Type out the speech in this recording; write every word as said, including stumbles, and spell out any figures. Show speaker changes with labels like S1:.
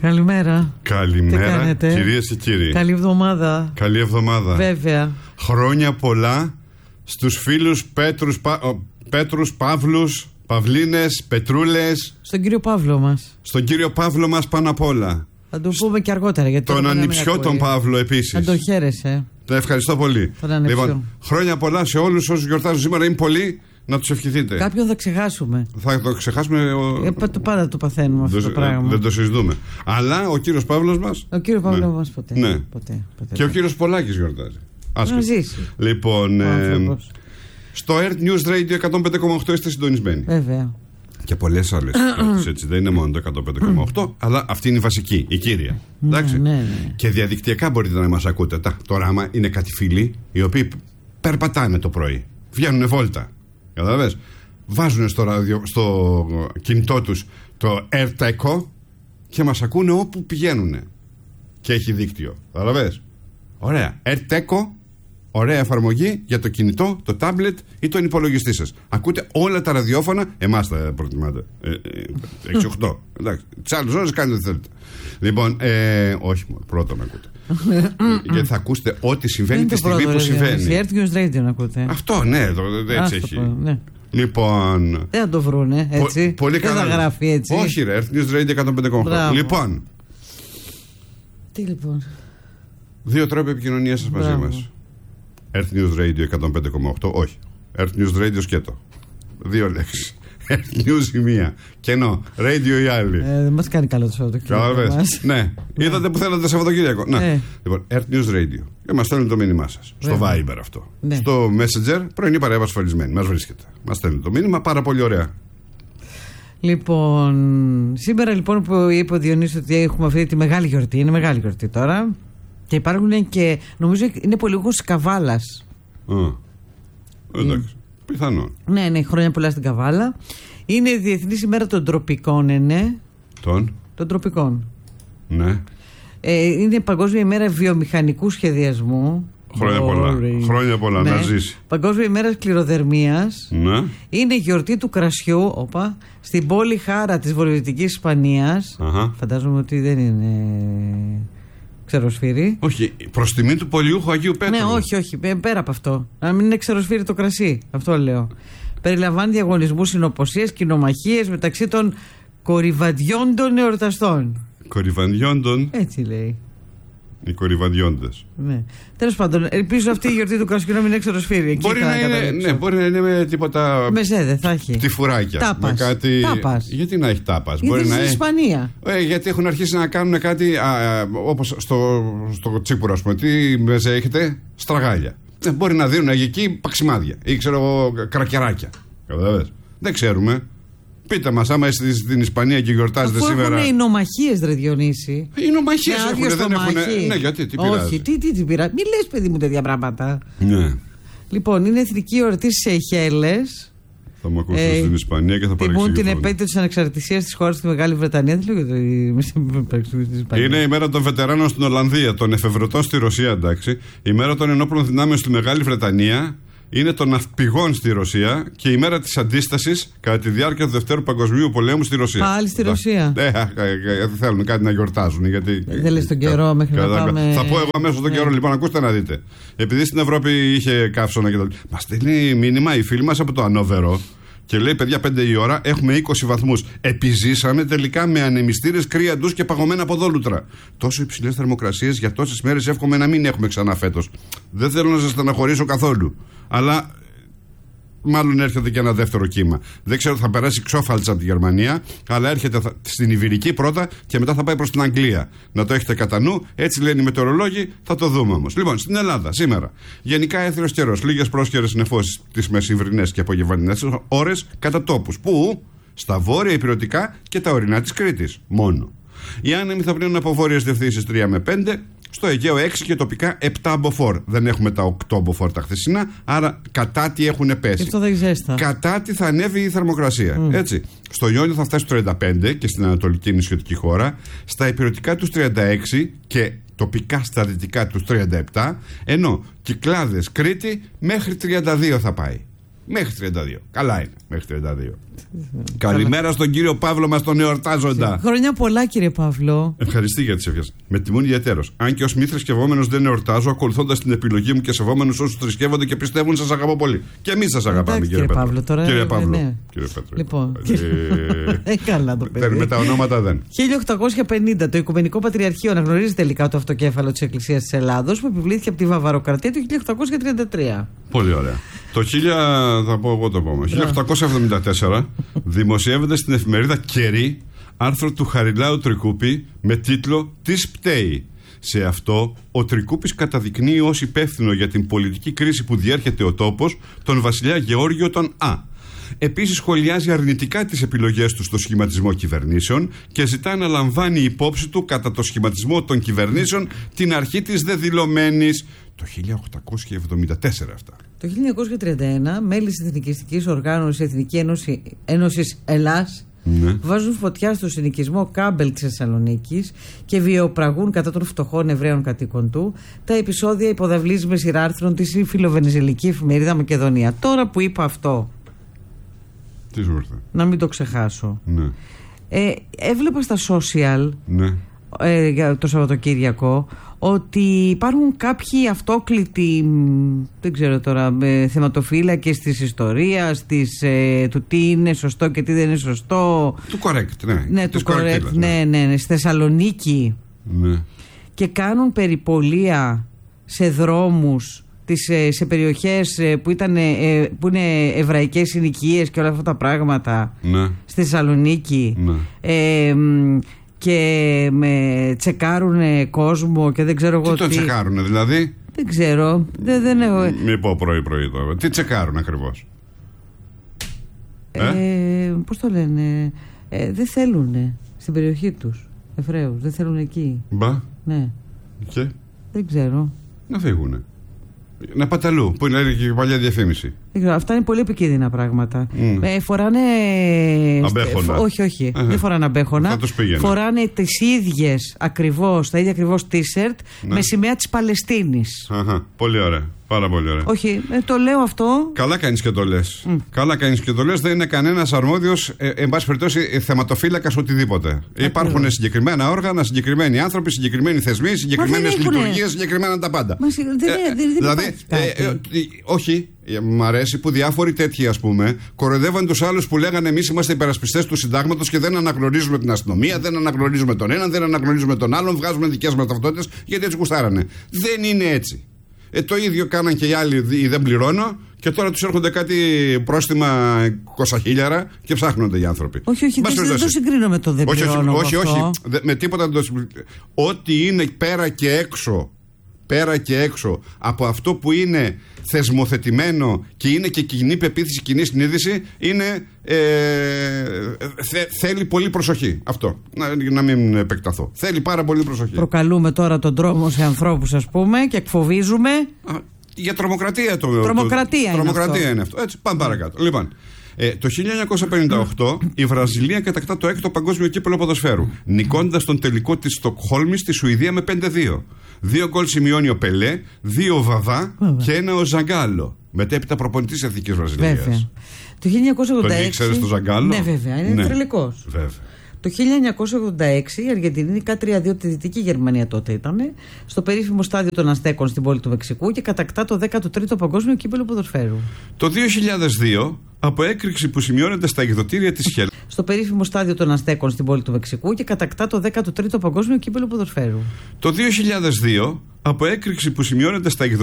S1: Καλημέρα.
S2: Καλημέρα, κυρίες και κύριοι.
S1: Καλή εβδομάδα.
S2: Καλή εβδομάδα.
S1: Βέβαια.
S2: Χρόνια πολλά στους φίλους Πέτρους, Πα... Πέτρους Παύλους, Παυλίνες, Πετρούλες.
S1: Στον κύριο Παύλο μας.
S2: Στον κύριο Παύλο μας πάνω απ' όλα.
S1: Θα το πούμε και αργότερα. Γιατί
S2: τον ανιψιό τον Παύλο επίσης.
S1: Θα τον χαίρεσαι.
S2: Τα ευχαριστώ πολύ. Λοιπόν, χρόνια πολλά σε όλους όσους γιορτάζουν σήμερα. Είναι πολλοί. Να τους ευχηθείτε.
S1: Κάποιον θα ξεχάσουμε.
S2: Θα το ξεχάσουμε. Ο...
S1: Ε, το πάντα το παθαίνουμε αυτό το, το πράγμα.
S2: Δεν το συζητούμε. Αλλά ο κύριος Παύλος μας.
S1: Ο κύριος Παύλος ναι. μας ποτέ.
S2: Ναι.
S1: ποτέ, ποτέ.
S2: Και ο κύριος Πολάκης γιορτάζει.
S1: Να ζήσει.
S2: Λοιπόν. Ε, στο Earth News Radio εκατόν πέντε κόμμα οκτώ είστε συντονισμένοι.
S1: Βέβαια.
S2: Και πολλές άλλες. Έτσι, δεν είναι μόνο το εκατόν πέντε κόμμα οκτώ, αλλά αυτή είναι η βασική, η κύρια. Εντάξει.
S1: Ναι, ναι, ναι.
S2: Και διαδικτυακά μπορείτε να μας ακούτε. Τώρα, άμα είναι κάτι φίλοι οι οποίοι περπατάνε το πρωί, βγαίνουν βόλτα. Καταλαβες. Βάζουν στο, ραδιο, στο κινητό τους το AirTeco και μας ακούνε όπου πηγαίνουν. Και έχει δίκτυο. Καταλαβες. Ωραία. AirTeco, ωραία εφαρμογή για το κινητό, το tablet ή τον υπολογιστή σας. Ακούτε όλα τα ραδιόφωνα. Εμάς τα προτιμάτε. έξι οκτώ. Εντάξει. Τις άλλες ώρες κάνετε ό,τι θέλετε. Λοιπόν, ε, όχι μόνο. Πρώτον ακούτε. Γιατί θα ακούσετε ό,τι συμβαίνει τη στιγμή που συμβαίνει.
S1: Earth News Radio να ακούτε.
S2: Αυτό, ναι, το, έτσι έχει.
S1: Πω, ναι.
S2: Λοιπόν.
S1: Δεν θα το βρούνε, έτσι.
S2: Πο, πολύ καλά.
S1: Δεν θα γράφει έτσι.
S2: Όχι, ρε, Earth News Radio εκατόν πέντε κόμμα οκτώ. Λοιπόν.
S1: Τι λοιπόν.
S2: Δύο τρόποι επικοινωνίας σας μαζί μας. Earth News Radio εκατόν πέντε κόμμα οκτώ, όχι. Earth News Radio σκέτο. Δύο λέξεις. Earth News η μία. Κενό. Radio η άλλη.
S1: Ε, δεν μας κάνει καλό το Σαββατοκύριακο.
S2: Ναι. Είδατε που θέλατε Σαββατοκύριακο. Να.
S1: Ε.
S2: Λοιπόν, Earth News Radio. Και μας στέλνει το μήνυμά σας. Στο Viber αυτό.
S1: Ναι.
S2: Στο Messenger, πρωινή παρέα ασφαλισμένη. Μας βρίσκεται. Μας στέλνει το μήνυμα πάρα πολύ ωραία.
S1: Λοιπόν, σήμερα λοιπόν που είπε ο Διονύσης ότι έχουμε αυτή τη μεγάλη γιορτή, είναι μεγάλη γιορτή τώρα. Και υπάρχουν και νομίζω είναι πολύ λίγο καβάλας.
S2: Α. Εντάξει. Mm. Πιθανόν.
S1: Ναι, ναι, χρόνια πολλά στην Καβάλα. Είναι η Διεθνής ημέρα των τροπικών, ναι.
S2: Των?
S1: Των τροπικών.
S2: Ναι.
S1: Ε, είναι Παγκόσμια ημέρα βιομηχανικού σχεδιασμού.
S2: Χρόνια oh, πολλά. Ρε. Χρόνια πολλά, ναι. Να ζήσει.
S1: Παγκόσμια ημέρα σκληροδερμίας.
S2: Ναι.
S1: Είναι γιορτή του κρασιού, όπα, στην πόλη Χάρα της Βορειοδυτικής Ισπανίας.
S2: Uh-huh.
S1: Φαντάζομαι ότι δεν είναι ξεροσφύρι.
S2: Όχι, προς τιμή του πολιούχου Αγίου Πέτρου.
S1: Ναι, όχι, όχι, πέρα από αυτό. Να μην είναι ξεροσφύρι το κρασί. Αυτό λέω. Περιλαμβάνει διαγωνισμούς συνοποσίες, κοινομαχίες μεταξύ των κορυβαντιόντων εορταστών.
S2: Κορυβαντιόντων.
S1: Έτσι λέει.
S2: Οι κορυβαντιόντες.
S1: Ναι. Τέλος πάντων, ελπίζω αυτή η γιορτή του κρασιού να μην είναι ξεροσφύρι.
S2: Μπορεί να είναι, ναι, μπορεί να είναι με τίποτα.
S1: Μεζέδε, θα έχει.
S2: Τυφουράκια.
S1: Τάπας.
S2: Με κάτι...
S1: Τάπας.
S2: Γιατί να έχει τάπας.
S1: Γιατί
S2: μπορεί
S1: στην
S2: να...
S1: Ισπανία.
S2: Ε, γιατί έχουν αρχίσει να κάνουν κάτι α, όπως στο, στο τσίπουρο, ας πούμε. Τι μεζέ έχετε, στραγάλια. Ε, μπορεί να δίνουν εκεί παξιμάδια ή ξέρω εγώ κρακεράκια. Καταλαβες. Δεν ξέρουμε. Πείτε μας, άμα είστε στην Ισπανία και γιορτάζετε
S1: αφού
S2: σήμερα.
S1: Έχουν οι νομαχίες, ρε Διονύση.
S2: Οι νομαχίες έχουν, δεν έχουν. Ναι, γιατί, τι πειράζει.
S1: Όχι, τι, τι, τι πειράζει. Μη λες, παιδί μου, τέτοια πράγματα.
S2: Ναι.
S1: Λοιπόν, είναι εθνική εορτή στις Σεϊχέλες.
S2: Θα μου ακούσετε ε, στην Ισπανία και θα παρεξηγηθώ.
S1: Τιμούν την επέτειο της ανεξαρτησίας της χώρας στη Μεγάλη Βρετανία. Δεν λέω γιατί στην Ισπανία.
S2: Είναι η μέρα των βετεράνων στην Ολλανδία, των εφευρετών στη Ρωσία, εντάξει. Η μέρα των ενόπλων δυνάμεων στη Μεγάλη Βρετανία. Είναι των ναυπηγών στη Ρωσία και η μέρα της αντίστασης κατά τη διάρκεια του Δευτέρου Παγκοσμίου Πολέμου στη Ρωσία.
S1: Πάλι στη Ρωσία.
S2: Ε, θέλουν κάτι να γιορτάζουν. Γιατί...
S1: Δεν λες τον καιρό μέχρι να πάμε.
S2: Θα πω εγώ αμέσως τον καιρό, λοιπόν, ακούστε να δείτε. Επειδή στην Ευρώπη είχε καύσωνα και τα λοιπά. Μας στέλνει μήνυμα η φίλη μας από το Ανόβερο και λέει: παιδιά, πέντε η ώρα, έχουμε είκοσι βαθμούς. Επιζήσαμε τελικά με ανεμιστήρες, κρύα ντους και παγωμένα ποδόλουτρα. Τόσο υψηλές θερμοκρασίες για τόσες μέρες εύχομαι να μην έχουμε ξανά φέτος. Δεν θέλω να σας στεναχωρήσω καθόλου. Αλλά μάλλον έρχεται και ένα δεύτερο κύμα. Δεν ξέρω, θα περάσει ξόφαλτσα από τη Γερμανία, αλλά έρχεται στην Ιβηρική πρώτα και μετά θα πάει προς την Αγγλία. Να το έχετε κατά νου, έτσι λένε οι μετεωρολόγοι, θα το δούμε όμως. Λοιπόν, στην Ελλάδα σήμερα, γενικά έθριος καιρός, λίγες πρόσχερες νεφώσεις τις μεσημβρινές και απογευματινές ώρες κατά τόπους. Πού? Στα βόρεια ηπειρωτικά και τα ορεινά της Κρήτης. Μόνο. Οι άνεμοι θα πνέουν από βόρειες διευθύνσεις τρία με πέντε. Στο Αιγαίο έξι και τοπικά επτά μποφόρ. Δεν έχουμε τα οκτώ μποφόρ τα χθεσινά, άρα κατά τι έχουν πέσει.
S1: Αυτό δεν ζέστα.
S2: Κατά τι θα ανέβει η θερμοκρασία. Mm. Έτσι. Στο Ιόνιο θα φτάσει στους τριάντα πέντε και στην ανατολική νησιωτική χώρα, στα ηπειρωτικά τους τριάντα έξι και τοπικά στα δυτικά τους τριάντα επτά, ενώ Κυκλάδες, Κρήτη μέχρι τριάντα δύο θα πάει. Μέχρι τριάντα δύο. Καλά είναι. Μέχρι τριάντα δύο. Καλημέρα στον κύριο Παύλο μας, τον εορτάζοντα.
S1: Χρόνια πολλά, κύριε Παύλο.
S2: Ευχαριστή για τις ευχές. Με τιμούν ιδιαιτέρως. Αν και ως μη θρησκευόμενος δεν εορτάζω, ακολουθώντας την επιλογή μου και σεβόμενους όσους θρησκεύονται και πιστεύουν, σας αγαπώ πολύ. Και εμείς σας αγαπάμε,
S1: Εντάξει,
S2: κύριε,
S1: κύριε
S2: Πέτρο.
S1: Παύλο. Τώρα,
S2: κύριε Παύλο.
S1: ναι.
S2: Κύριε Πέτρο.
S1: Λοιπόν.
S2: Ε,
S1: Καλά το παιδί.
S2: με τα ονόματα δεν.
S1: χίλια οκτακόσια πενήντα το Οικουμενικό Πατριαρχείο αναγνωρίζει τελικά το αυτοκέφαλο της Εκκλησίας της Ελλάδος, που επιβλήθηκε από τη Βαβαροκρατία το χίλια οκτακόσια τριάντα τρία.
S2: Πολύ ωραία. Το χίλια, θα πω εγώ το επόμενο. χίλια οκτακόσια εβδομήντα τέσσερα δημοσιεύεται στην εφημερίδα Κερί άρθρο του Χαριλάου Τρικούπη με τίτλο «Τι πταίει». Σε αυτό, ο Τρικούπης καταδεικνύει ως υπεύθυνο για την πολιτική κρίση που διέρχεται ο τόπος τον βασιλιά Γεώργιο τον Α. Επίσης σχολιάζει αρνητικά τις επιλογές του στο σχηματισμό κυβερνήσεων και ζητά να λαμβάνει υπόψη του κατά το σχηματισμό των κυβερνήσεων την αρχή της δεδηλωμένης. Το χίλια οκτακόσια εβδομήντα τέσσερα αυτά.
S1: Το χίλια εννιακόσια τριάντα ένα, μέλη της Εθνικιστικής Οργάνωσης Εθνική Ένωση, Ένωσης Ελλάς, ναι, βάζουν φωτιά στο συνοικισμό Κάμπελ της Θεσσαλονίκης και βιαιοπραγούν κατά των φτωχών Εβραίων κατοίκων του. Τα επεισόδια υποδαβλίζουν με σειρά άρθρων της φιλοβενεζελική εφημερίδα Μακεδονία. Τώρα που είπα αυτό,
S2: τι σου ήρθε? Να
S1: μην το ξεχάσω.
S2: Ναι.
S1: Ε, έβλεπα στα social,
S2: ναι,
S1: ε, για το Σαββατοκύριακο, ότι υπάρχουν κάποιοι αυτόκλητοι, δεν ξέρω τώρα, ε, θεματοφύλακες της ιστορίας, της, ε, του τι είναι σωστό και τι δεν είναι σωστό.
S2: Του correct, ναι.
S1: Ναι, του correct, ναι, ναι, ναι, στη Θεσσαλονίκη.
S2: Ναι.
S1: Και κάνουν περιπολία σε δρόμους, τις, σε περιοχές που, ήταν, που είναι εβραϊκές συνοικίες και όλα αυτά τα πράγματα.
S2: Ναι.
S1: Στη Θεσσαλονίκη.
S2: Ναι.
S1: Ε, και με τσεκάρουνε κόσμο και δεν ξέρω εγώ τι.
S2: Τι το τσεκάρουνε δηλαδή?
S1: Δεν ξέρω. Δεν, δεν έχω...
S2: Μη πω πρωί-πρωί τώρα. Τι τσεκάρουν ακριβώς?
S1: Ε, ε? Πώς το λένε? Ε, δεν θέλουνε στην περιοχή τους Εβραίους. Δεν θέλουν εκεί.
S2: Μπα.
S1: Ναι.
S2: Και?
S1: Δεν ξέρω.
S2: Να φύγουνε. Να παταλού, που είναι και η παλιά διαφήμιση.
S1: Αυτά είναι πολύ επικίνδυνα πράγματα. Mm. Ε, φοράνε.
S2: Αμπέχωνα.
S1: Όχι, όχι. Uh-huh. Δεν φοράνε αμπέχωνα. Φοράνε τις ίδιες ακριβώς, τα ίδια ακριβώς t-shirt, ναι, με σημαία της Παλαιστίνης.
S2: Uh-huh. Πολύ ωραία. Πάρα πολύ ωραία.
S1: Όχι, ε, το λέω αυτό.
S2: Καλά κάνεις και το λες. Mm. Καλά κάνεις και το λες. Δεν είναι κανένας αρμόδιος, ε, εν πάση περιπτώσει, θεματοφύλακας οτιδήποτε. Ακριβώς. Υπάρχουν συγκεκριμένα όργανα, συγκεκριμένοι άνθρωποι, συγκεκριμένοι θεσμοί, συγκεκριμένες λειτουργίες, συγκεκριμένα τα πάντα.
S1: Μα, δεν, ε, δεν, δεν
S2: δηλαδή, ε, ε, ε, όχι. Μ' αρέσει που διάφοροι τέτοιοι, ας πούμε, κοροϊδεύαν τους άλλους που λέγανε εμείς είμαστε υπερασπιστές του συντάγματος και δεν αναγνωρίζουμε την αστυνομία, δεν αναγνωρίζουμε τον έναν, δεν αναγνωρίζουμε τον άλλον, βγάζουμε δικές μας ταυτότητες γιατί έτσι γουστάρανε. Δεν είναι έτσι. Ε, το ίδιο κάναν και οι άλλοι, οι δεν πληρώνω, και τώρα τους έρχονται κάτι πρόστιμα είκοσι χιλιάρικα και ψάχνονται οι άνθρωποι.
S1: Όχι, όχι, δεν, δεν το συγκρίνω με το δεν
S2: όχι,
S1: πληρώνω.
S2: Όχι, όχι, όχι, με τίποτα δεν το συγκρίνω. Ό,τι είναι πέρα και έξω, πέρα και έξω από αυτό που είναι θεσμοθετημένο και είναι και κοινή πεποίθηση, κοινή συνείδηση, είναι, ε, θε, θέλει πολύ προσοχή. Αυτό, να, να μην επεκταθώ. Θέλει πάρα πολύ προσοχή.
S1: Προκαλούμε τώρα τον τρόμο σε ανθρώπους, ας πούμε, και εκφοβίζουμε.
S2: Α, για τρομοκρατία το
S1: Τρομοκρατία,
S2: το,
S1: είναι,
S2: τρομοκρατία
S1: αυτό.
S2: είναι αυτό. Έτσι, πάμε παρακάτω. Λοιπόν, ε, το χίλια εννιακόσια πενήντα οκτώ η Βραζιλία κατακτά το έκτο παγκόσμιο κύπελλο ποδοσφαίρου, νικώντας τον τελικό της Στοκχόλμης στη Σουηδία με πέντε δύο. Δύο γκολ σημειώνει ο Πελέ, δύο ο Βαβά και ένα ο Ζαγκάλο. Μετέπειτα προπονητής της Εθνικής Βραζιλίας.
S1: Βέβαια. Το χίλια εννιακόσια ογδόντα έξι.
S2: Τον ήξερες τον Ζαγκάλο?
S1: Ναι, βέβαια, είναι
S2: ναι.
S1: τρελικός.
S2: Βέβαια.
S1: Το χίλια εννιακόσια ογδόντα έξι η Αργεντινή νικά τρία δύο τη Δυτική Γερμανία, τότε ήταν, στο περίφημο στάδιο των Αστέκων στην πόλη του Μεξικού και κατακτά το δέκατο τρίτο παγκόσμιο κύπελλο ποδοσφαίρου.
S2: Το δύο χιλιάδες δύο, από έκρηξη που σημειώνεται στα εκδοτήρια της Χέλ.
S1: Στο περίφημο στάδιο των Αστέκων στην πόλη του Μεξικού και κατακτά το δέκατο τρίτο παγκόσμιο κύπελλο ποδοσφαίρου.
S2: Το δύο χιλιάδες δύο, από έκρηξη που σημειώνεται στα εκδοτήρια